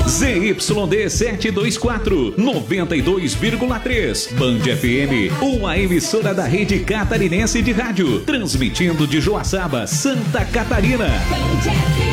ZYD 724, 92,3. Band FM, uma emissora da rede catarinense de rádio, transmitindo de Joaçaba, Santa Catarina.